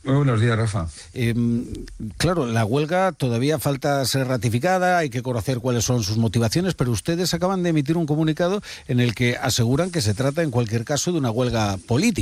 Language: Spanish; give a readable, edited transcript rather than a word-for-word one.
Muy buenos días, Rafa. Claro, la huelga todavía falta ser ratificada, hay que conocer cuáles son sus motivaciones, pero ustedes acaban de emitir un comunicado en el que aseguran que se trata en cualquier caso de una huelga política.